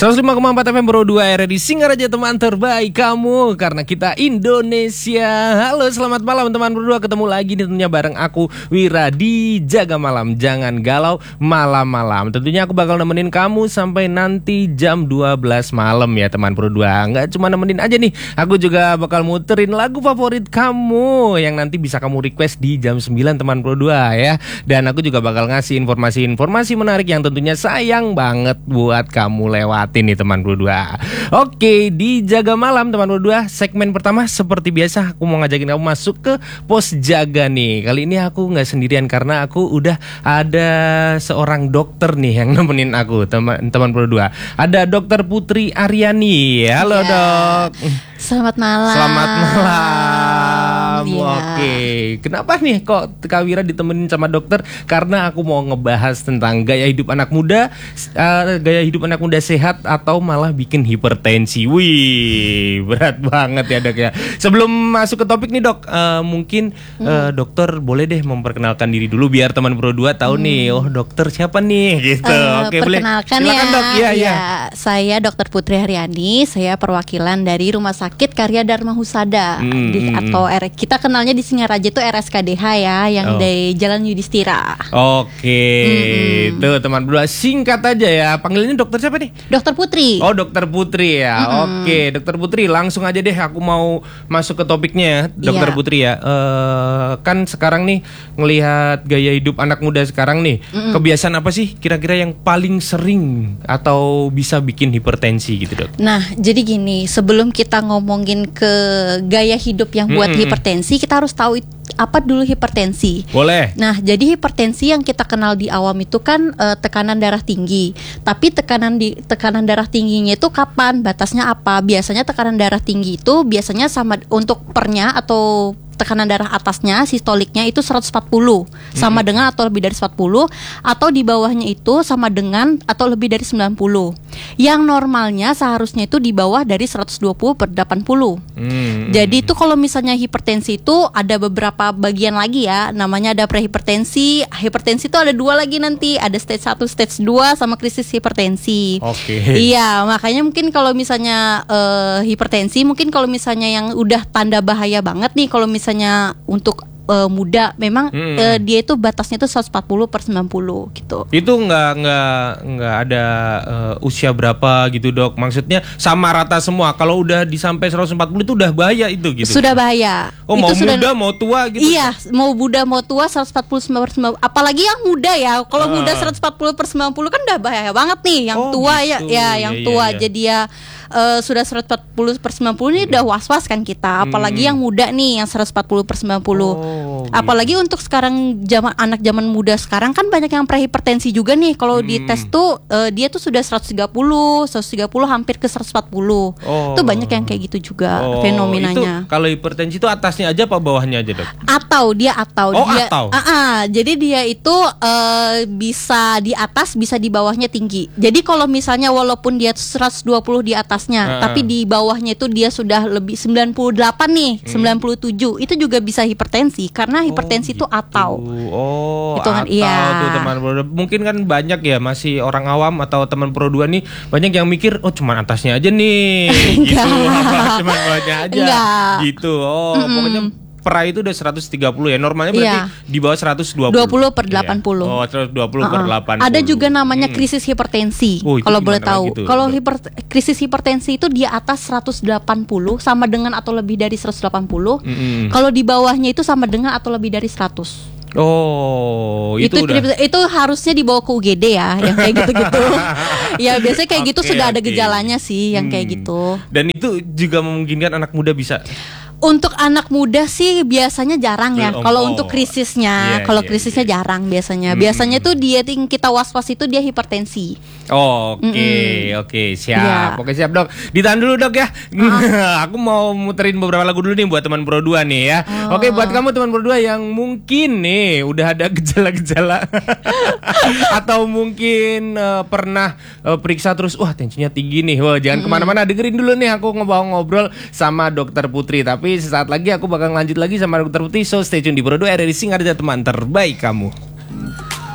105,4 FM Pro 2 RRI Singaraja, teman terbaik kamu, karena kita Indonesia. Halo, selamat malam teman Pro 2. Ketemu lagi tentunya bareng aku Wira di Jaga Malam. Jangan galau malam-malam. Tentunya aku bakal nemenin kamu sampai nanti jam 12 malam ya teman Pro 2. Nggak cuma nemenin aja nih, aku juga bakal muterin lagu favorit kamu yang nanti bisa kamu request di jam 9 teman Pro 2 ya. Dan aku juga bakal ngasih informasi-informasi menarik yang tentunya sayang banget buat kamu lewatin nih teman Pro 2. Oke, di Jaga Malam teman Pro 2, segmen pertama seperti biasa aku mau ngajakin kamu masuk ke pos jaga nih. Kali ini aku nggak sendirian karena aku udah ada seorang dokter nih yang nemenin aku teman Pro 2. Ada Dokter Putri Aryani. Halo dok. Selamat malam. Selamat malam. Ya. Oke, kenapa nih kok Kak Wira ditemenin sama dokter? Karena aku mau ngebahas tentang gaya hidup anak muda, gaya hidup anak muda sehat atau malah bikin hipertensi. Wih, berat banget ya dok ya. Sebelum masuk ke topik nih dok, mungkin dokter boleh deh memperkenalkan diri dulu biar teman Pro 2 tahu nih, oh dokter siapa nih gitu. Oke, boleh. Perkenalkan Silakan, ya. Dok. Iya. Saya Dokter Putri Aryani. Saya perwakilan dari Rumah Sakit Karya Dharma Husada atau kita kenalnya di Singaraja itu RSKDH ya, yang di Jalan Yudhistira. Oke, tuh teman Pro 2, singkat aja ya. Panggilannya dokter siapa nih? Dokter Putri. Oh, Dokter Putri ya. Oke, Dokter Putri, langsung aja deh aku mau masuk ke topiknya ya, Dokter Iya. Putri ya. Kan sekarang nih ngelihat gaya hidup anak muda sekarang nih, kebiasaan apa sih kira-kira yang paling sering atau bisa bikin hipertensi gitu, Dok? Nah, jadi gini, sebelum kita ngomongin ke gaya hidup yang buat hipertensi, kita harus tahu apa dulu hipertensi. Boleh. Nah, jadi hipertensi yang kita kenal di awam itu kan tekanan darah tinggi. Tapi tekanan darah tingginya itu kapan? Batasnya apa? Biasanya tekanan darah tinggi itu biasanya sama untuk pernya atau tekanan darah atasnya, sistoliknya itu 140 sama dengan atau lebih dari 140, atau di bawahnya itu sama dengan atau lebih dari 90. Yang normalnya seharusnya itu di bawah dari 120/80. Jadi itu kalau misalnya hipertensi itu ada beberapa bagian lagi ya, namanya ada prehipertensi. Hipertensi itu ada dua lagi nanti, ada stage 1, stage 2 sama krisis hipertensi. Oke. Iya, makanya mungkin kalau misalnya hipertensi, mungkin kalau misalnya yang udah tanda bahaya banget nih, kalau misalnya untuk muda, memang dia itu batasnya itu 140/90 gitu. Itu nggak ada usia berapa gitu dok? Maksudnya sama rata semua. Kalau udah disampai 140 itu udah bahaya itu gitu. Sudah bahaya. Oh, itu mau muda mau tua gitu. Iya, mau muda mau tua 140/90. Apalagi yang muda ya. Kalau muda 140/90 kan udah bahaya banget nih. Yang tua gitu. yang tua. Jadi ya sudah 140/90 ini udah was-was kan kita. Apalagi yang muda nih yang 140/90. Apalagi untuk sekarang anak zaman muda sekarang kan banyak yang prehipertensi juga nih. Kalau di tes tuh dia tuh sudah 130 hampir ke 140. Itu banyak yang kayak gitu juga fenomenanya. Itu kalau hipertensi itu atasnya aja apa bawahnya aja dok? Atau. Atau. Jadi dia itu bisa di atas, bisa di bawahnya tinggi. Jadi kalau misalnya walaupun dia 120 di atasnya, tapi di bawahnya itu dia sudah lebih 98 nih, 97, itu juga bisa hipertensi. Karena hipertensi itu atau. Itu kan tuh teman Pro 2. Mungkin kan banyak ya masih orang awam atau teman Pro 2 nih, banyak yang mikir cuman atasnya aja nih. Gitu. Cuman bawahnya aja. Enggak. Gitu. Pokoknya pra itu udah 130 ya. Normalnya berarti di bawah 120. 20/80. Oh, 120/80. Ada juga namanya krisis hipertensi. Kalau boleh tahu. Gitu, kalau krisis hipertensi itu di atas 180 sama dengan atau lebih dari 180. Kalau di bawahnya itu sama dengan atau lebih dari 100. Itu harusnya dibawa ke UGD ya, yang kayak gitu-gitu. Ya biasanya kayak gitu sudah ada gejalanya sih, yang kayak gitu. Dan itu juga memungkinkan anak muda bisa. Untuk anak muda sih biasanya jarang ya. Kalau untuk krisisnya, krisisnya jarang biasanya. Biasanya tuh dia yang kita was-was itu dia hipertensi. Oke, siap. Oke, siap dok. Ditahan dulu dok ya. Aku mau muterin beberapa lagu dulu nih buat teman Pro 2 nih ya. Oke, buat kamu teman Pro 2 yang mungkin nih udah ada gejala-gejala atau mungkin pernah periksa terus, wah tensinya tinggi nih. Wah, jangan kemana-mana, dengerin dulu nih aku ngobrol sama Dokter Putri. Tapi sesaat lagi aku bakal lanjut lagi sama Dokter Putri. So stay tune di Pro 2 RRI Singaraja, teman terbaik kamu.